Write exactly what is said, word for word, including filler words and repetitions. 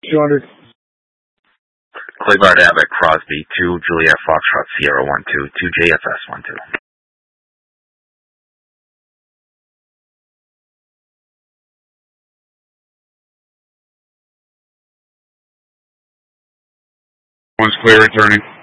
two hundred. Clayguard Abbott, Crosby, two, Juliet Foxtrot, Sierra, one two, two J F S, one two. One's clear returning.